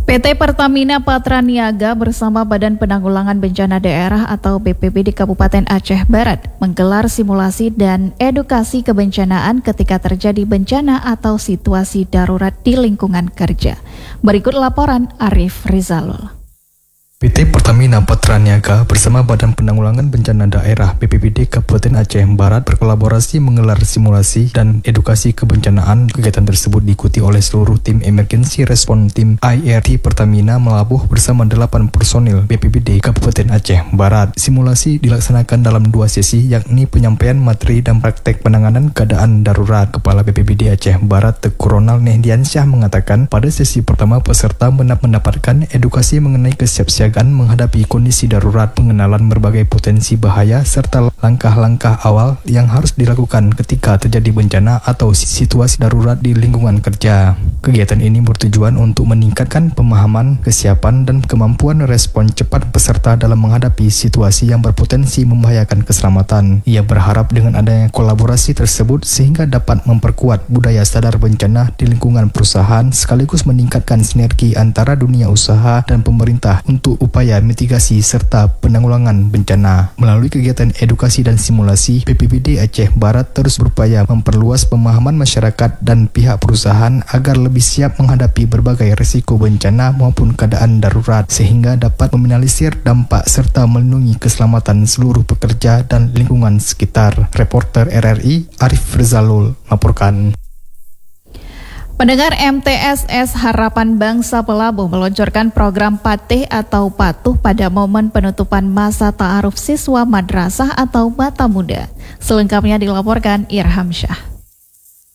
PT Pertamina Patraniaga bersama Badan Penanggulangan Bencana Daerah atau BPBD Kabupaten Aceh Barat menggelar simulasi dan edukasi kebencanaan ketika terjadi bencana atau situasi darurat di lingkungan kerja. Berikut laporan Arif Rizalul. PT Pertamina Patraniaga bersama Badan Penanggulangan Bencana Daerah BPBD Kabupaten Aceh Barat berkolaborasi menggelar simulasi dan edukasi kebencanaan. Kegiatan tersebut diikuti oleh seluruh tim emergency response tim IRT Pertamina Melabuh bersama 8 personil BPBD Kabupaten Aceh Barat. Simulasi dilaksanakan dalam 2 sesi, yakni penyampaian materi dan praktek penanganan keadaan darurat. Kepala BPBD Aceh Barat Teguh Ronald Nehdiansyah mengatakan pada sesi pertama peserta mendapatkan edukasi mengenai kesiapsiagaan menghadapi kondisi darurat, pengenalan berbagai potensi bahaya, serta langkah-langkah awal yang harus dilakukan ketika terjadi bencana atau situasi darurat di lingkungan kerja. Kegiatan ini bertujuan untuk meningkatkan pemahaman, kesiapan, dan kemampuan respon cepat peserta dalam menghadapi situasi yang berpotensi membahayakan keselamatan. Ia berharap dengan adanya kolaborasi tersebut sehingga dapat memperkuat budaya sadar bencana di lingkungan perusahaan sekaligus meningkatkan sinergi antara dunia usaha dan pemerintah untuk upaya mitigasi serta penanggulangan bencana. Melalui kegiatan edukasi dan simulasi, BPBD Aceh Barat terus berupaya memperluas pemahaman masyarakat dan pihak perusahaan agar lebih siap menghadapi berbagai risiko bencana maupun keadaan darurat sehingga dapat meminimalisir dampak serta melindungi keselamatan seluruh pekerja dan lingkungan sekitar. Reporter RRI Arif Rizalul melaporkan. Pendengar, MTSS Harapan Bangsa Pelabuh meluncurkan program Patih atau Patuh pada momen penutupan masa ta'aruf siswa madrasah atau Mata Muda. Selengkapnya dilaporkan Irham Syah.